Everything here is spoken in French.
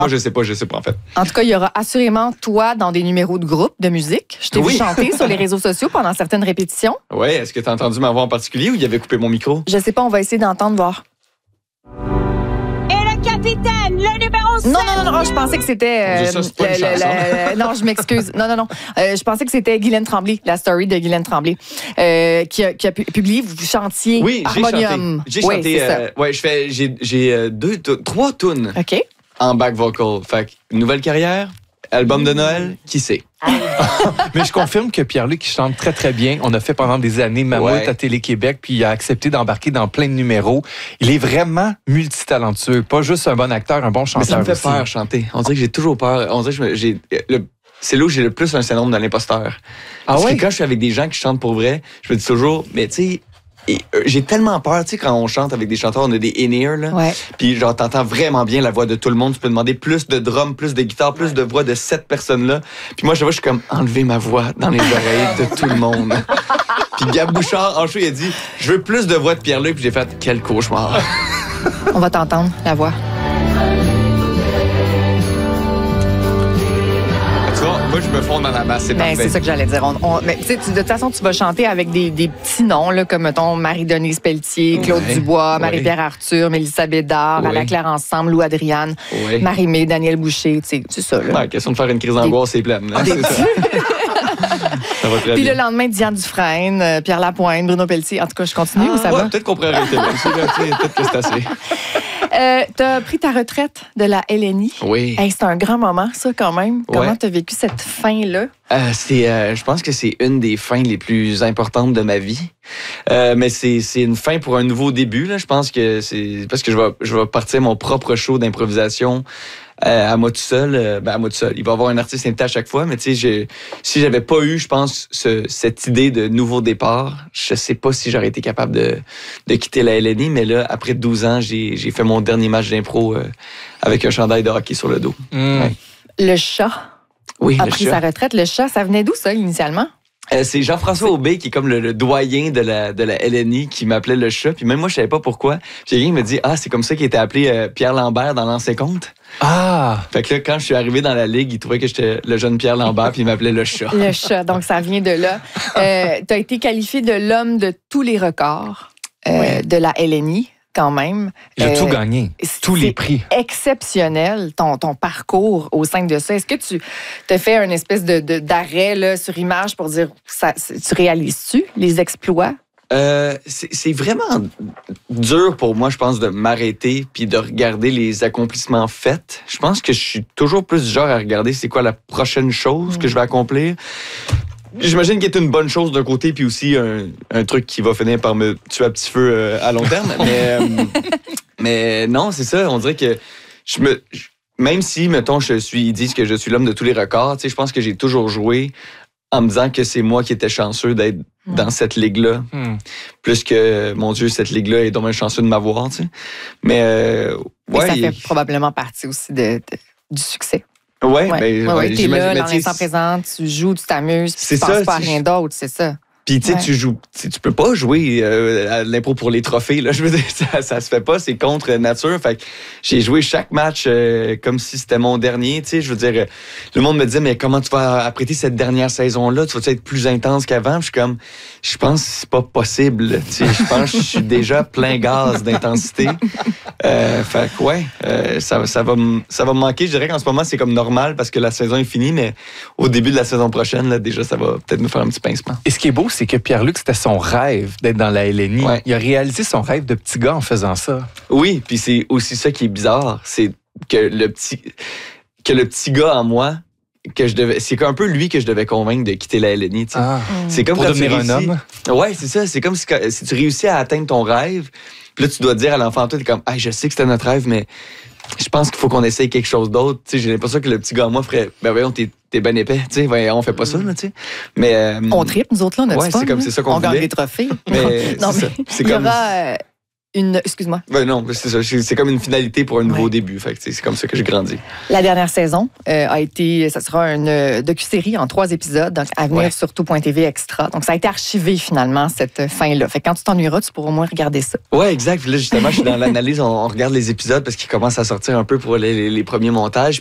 Moi, je sais pas en fait. En tout cas, il y aura assurément toi dans des numéros de groupe de musique. Je t'ai vu chanter sur les réseaux sociaux pendant certaines répétitions. Oui, est-ce que tu as entendu ma voix en particulier ou il avait coupé mon micro? Je sais pas, on va essayer d'entendre voir. Et le capitaine, le numéro 7. Non, je pensais que c'était... non, je m'excuse. Non. Je pensais que c'était Guylaine Tremblay, la story de Guylaine Tremblay, qui a publié, vous chantiez Harmonium. J'ai chanté. J'ai 3 tunes en back vocal. Fait que, nouvelle carrière, album de Noël, qui sait? Mais je confirme que Pierre-Luc chante très, très bien. On a fait pendant des années Mammouth à Télé-Québec, puis il a accepté d'embarquer dans plein de numéros. Il est vraiment multitalentueux, pas juste un bon acteur, un bon chanteur. Mais ça me fait peur chanter. On dirait que j'ai toujours peur. On dirait que c'est là où j'ai le plus un syndrome de l'imposteur. Parce que quand je suis avec des gens qui chantent pour vrai, je me dis toujours, mais tu sais, j'ai tellement peur, tu sais, quand on chante avec des chanteurs, on a des in-ear, là. Ouais. Puis genre, t'entends vraiment bien la voix de tout le monde. Tu peux demander plus de drums, plus de guitare, plus de voix de cette personne-là. Puis moi, je suis comme, enlever ma voix dans les oreilles de tout le monde. Puis Gab Bouchard, en show, il a dit, je veux plus de voix de Pierre-Luc. Puis j'ai fait, quel cauchemar. On va t'entendre, la voix. Moi, je me fonds dans la masse, c'est parfait. C'est ça que j'allais dire. Mais de toute façon, tu vas chanter avec des petits noms, là, comme, mettons, Marie-Denise Pelletier, Claude Dubois, Marie-Pierre Arthur, Mélissa Bédard, À la Claire Ensemble, Lou Adriane, Marie-Mé, Daniel Boucher, c'est ça, là. Ouais, question de faire une crise d'angoisse, c'est pleine. Hein, c'est ça. Puis le lendemain, Diane Dufresne, Pierre Lapointe, Bruno Pelletier. En tout cas, je continue ou ça va? Peut-être qu'on pourrait arrêter. Peut-être que c'est assez. T'as pris ta retraite de la LNI. Oui. Hey, c'est un grand moment, ça, quand même. Comment t'as vécu cette fin-là? Je pense que c'est une des fins les plus importantes de ma vie. Mais c'est une fin pour un nouveau début, là. Je pense que c'est parce que je vais partir mon propre show d'improvisation à moi tout seul. À moi tout seul. Il va y avoir un artiste invité à chaque fois, mais tu sais, si j'avais pas eu, je pense, cette idée de nouveau départ, je sais pas si j'aurais été capable de quitter la LNI, mais là, après 12 ans, j'ai fait mon dernier match d'impro avec un chandail de hockey sur le dos. Ouais. Le chat a pris sa retraite. Le chat, ça venait d'où, ça, initialement? C'est Jean-François Aubé qui est comme le doyen de la LNI qui m'appelait le chat. Puis même moi, je savais pas pourquoi. Puis quelqu'un me dit, c'est comme ça qu'il était appelé Pierre Lambert dans l'Ancien Compte. Fait que là, quand je suis arrivé dans la ligue, il trouvait que j'étais le jeune Pierre Lambert, puis il m'appelait le chat. Le chat, donc ça vient de là. T'as été qualifié de l'homme de tous les records de la LNI. Quand même. Il a tout gagné, tous les prix. Exceptionnel, ton parcours au sein de ça. Est-ce que tu te fais une espèce d'arrêt là, sur image pour dire, tu réalises-tu les exploits? C'est vraiment dur pour moi, je pense, de m'arrêter puis de regarder les accomplissements faits. Je pense que je suis toujours plus du genre à regarder c'est quoi la prochaine chose que je vais accomplir. J'imagine qu'il est une bonne chose d'un côté, puis aussi un truc qui va finir par me tuer à petit feu à long terme. Mais non, c'est ça. On dirait que même si, mettons, ils disent que je suis l'homme de tous les records, tu sais, je pense que j'ai toujours joué en me disant que c'est moi qui étais chanceux d'être dans cette ligue-là. Plus que, mon Dieu, cette ligue-là est dommage chanceux de m'avoir, tu sais. Mais ça fait probablement partie aussi du succès. Oui, t'es là, dans l'instant présent, tu joues, tu t'amuses, puis tu penses pas à rien d'autre, c'est ça. Puis tu sais, tu peux pas jouer à l'impro pour les trophées, là. Je veux dire, ça se fait pas, c'est contre nature. Fait que j'ai joué chaque match comme si c'était mon dernier, tu sais. Je veux dire, le monde me dit, mais comment tu vas apprêter cette dernière saison-là? Tu vas être plus intense qu'avant? Puis je pense que c'est pas possible, tu sais. Je pense que je suis déjà plein gaz d'intensité. Fait que ça va me manquer. Je dirais qu'en ce moment, c'est comme normal parce que la saison est finie, mais au début de la saison prochaine, là, déjà, ça va peut-être me faire un petit pincement. Et ce qui est beau, c'est que Pierre-Luc, c'était son rêve d'être dans la LNI. Ouais. Il a réalisé son rêve de petit gars en faisant ça. Oui, puis c'est aussi ça qui est bizarre, c'est que le petit gars en moi, c'est un peu lui que je devais convaincre de quitter la LNI. Tu sais. C'est comme pour devenir un homme. Ouais, c'est ça. C'est comme si tu réussis à atteindre ton rêve, puis là tu dois dire à l'enfant, toi, t'es comme, je sais que c'était notre rêve, mais je pense qu'il faut qu'on essaye quelque chose d'autre. Tu sais, j'ai l'impression que le petit gars en moi ferait, voyons, t'es ben épais, tu sais, on fait pas ça, là, tu sais. Mais on tripe, nous autres là, on a du fun. C'est ça qu'on on gagne des trophées. Mais non, mais c'est comme Excuse-moi. Ben non, c'est ça. C'est comme une finalité pour un nouveau début. Fait que c'est comme ça que j'ai grandi. La dernière saison ça sera une docu-série en 3 épisodes, donc à venir sur tout.tv extra. Donc ça a été archivé finalement, cette fin-là. Fait que quand tu t'ennuieras, tu pourras au moins regarder ça. Oui, exact. Puis là, justement, je suis dans l'analyse, on regarde les épisodes parce qu'ils commencent à sortir un peu pour les premiers montages.